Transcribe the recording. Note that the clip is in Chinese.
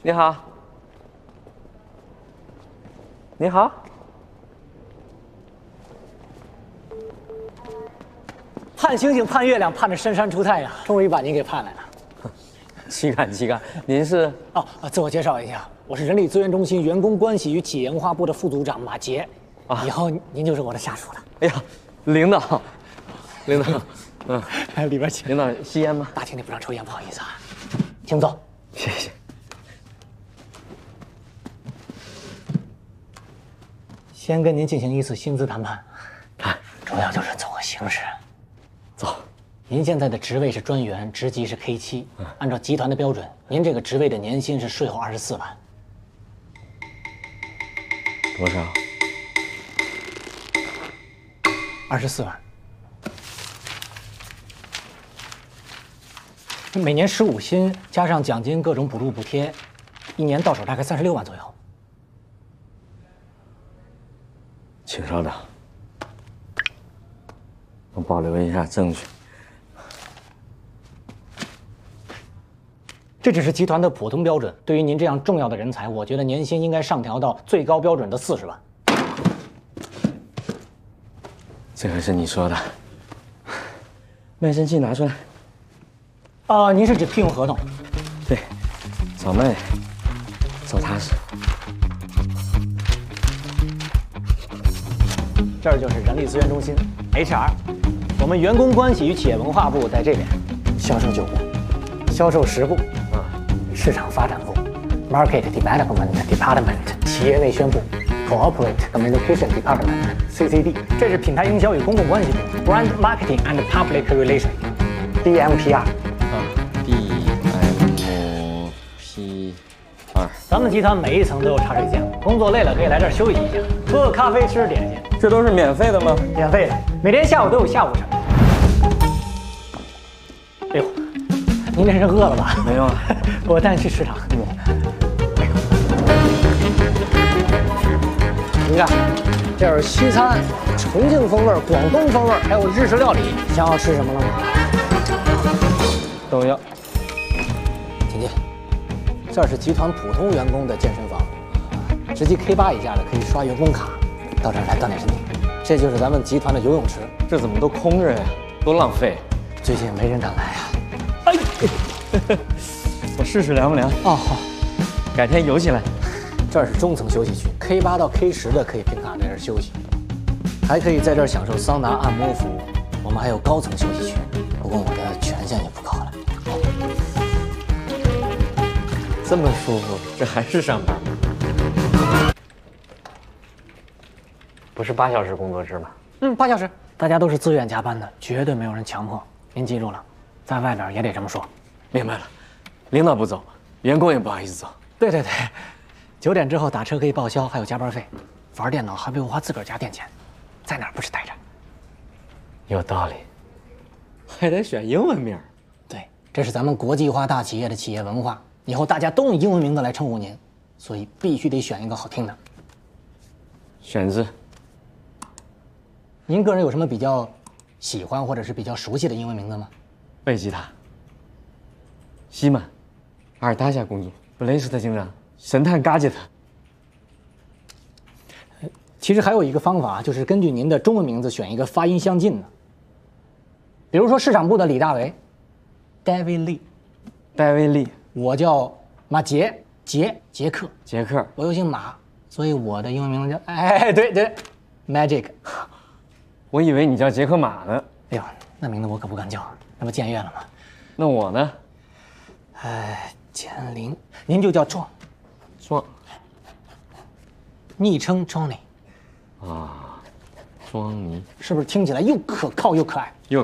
你好。你好。 盼星星盼月亮盼着深山出太阳，终于把您给盼来了。 岂敢岂敢！您是？ 自我介绍一下，我是人力资源中心员工关系与企业文化部的副组长马杰。以后您就是我的下属了。 哎呀，领导，领导， 里边请。 领导吸烟吗？ 大厅里不让抽烟，不好意思啊，请坐。 谢谢。 先跟您进行一次薪资谈判，主要就是走个形式。 走。 您现在的职位是专员，职级是 K7，按照集团的标准，您这个职位的年薪是税后24万。 多少 ？24万。每年15薪加上奖金各种补助补贴，一年到手大概36万左右。 请稍等，我保留一下证据。 这只是集团的普通标准，对于您这样重要的人才，我觉得年薪应该上调到最高标准的40万。 这个是你说的。卖身契拿出来。 您是指聘用合同？ 对，找卖，找踏实。 这儿就是人力资源中心 HR， 我们员工关系与企业文化部在这边，销售9部，销售10部，市场发展部 Market Development Department， 企业内宣部 Corporate Communication Department CCD， 这是品牌营销与公共关系部 Brand Marketing and Public Relation DMPR。 DMPR。 咱们集团每一层都有茶水间，工作累了可以来这儿休息一下，喝个咖啡，吃点心。 这都是免费的吗？ 免费的，每天下午都有下午茶。哎呦，您这是饿了吧？ 没有啊， 我带你去食堂。哎呦，您看，这是西餐，重庆风味、广东风味，还有日式料理。想要吃什么了吗？ 都要。 请进。这是集团普通员工的健身房，职级 K8以下的可以刷员工卡，到这儿来锻炼身体。这就是咱们集团的游泳池， 这怎么都空着呀？多浪费！ 最近没人敢来呀。哎， 我试试凉不凉？ 好， 改天游起来。 这儿是中层休息区 ，K8到 K10的可以凭卡在这儿休息，还可以在这儿享受桑拿按摩服务。我们还有高层休息区，不过我的权限就不高了。 这么舒服，这还是上班吗？不是8小时工作制吗 ？8小时，大家都是自愿加班的，绝对没有人强迫。您记住了，在外边也得这么说。 明白了，领导不走，员工也不好意思走。 对，9点之后打车可以报销，还有加班费。玩电脑还不用花自个儿家电钱，在哪儿不是待着？ 有道理，还得选英文名。 对，这是咱们国际化大企业的企业文化，以后大家都用英文名字来称呼您，所以必须得选一个好听的。 选字。 您个人有什么比较喜欢或者是比较熟悉的英文名字吗？ 贝吉塔、西曼、阿尔达夏公主、布雷斯特警长、神探嘎吉特。 其实还有一个方法，就是根据您的中文名字选一个发音相近的，比如说市场部的李大为 ，David Lee， 戴维利， 我叫马杰克， 杰克， 我又姓马，所以我的英文名字叫对 ，Magic。 我以为你叫杰克马呢。 哎呦，那名字我可不敢叫，那不僭越了吗？ 那我呢？ 简林，您就叫壮，昵称 Johnny。 庄尼， 是不是听起来又可靠又可爱？